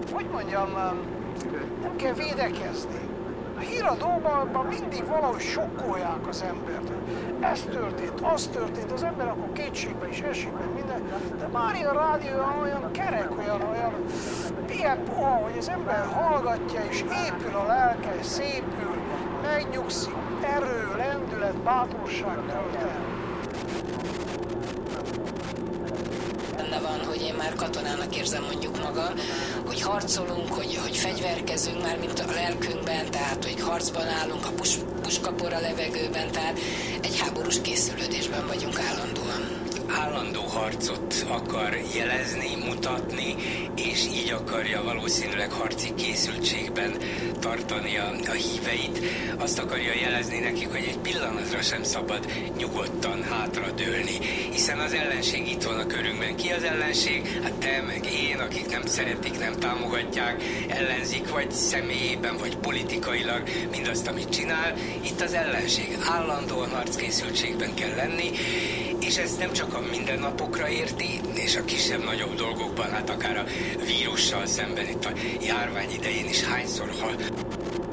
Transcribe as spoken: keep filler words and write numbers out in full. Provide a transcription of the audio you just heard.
hogy mondjam, nem kell védekezni. A híradóban mindig valahogy sokkolják az embert. Ez történt, az történt, az ember akkor kétségbe is esik, meg minden. De már a rádió olyan kerek, olyan, olyan ilyen puha, hogy az ember hallgatja, és épül a lelke, és szépül, megnyugszik, erő, lendület, bátorság tölt el. Benne van, hogy én már katonának érzem mondjuk magam, hogy harcolunk, hogy, hogy fegyverkezünk már, mint a lelkünkben, tehát hogy harcban állunk, a pus, puskapor a levegőben, tehát egy háborús készülődésben vagyunk állandóan. Állandó harcot akar jelezni, mutatni, és így akarja valószínűleg harci készültségben tartani a, a híveit. Azt akarja jelezni nekik, hogy egy pillanatra sem szabad nyugodtan hátradőlni, hiszen az ellenség itt van a körünkben. Ki az ellenség? Hát te meg én, akik nem szeretik, nem támogatják, ellenzik, vagy személyében, vagy politikailag mindazt, amit csinál. Itt az ellenség. Állandóan harckészültségben kell lenni, és ez nem csak a mindennapokra érti, és a kisebb-nagyobb dolgokban, hát akár a vírussal szemben, itt a járvány idején is hányszor hal.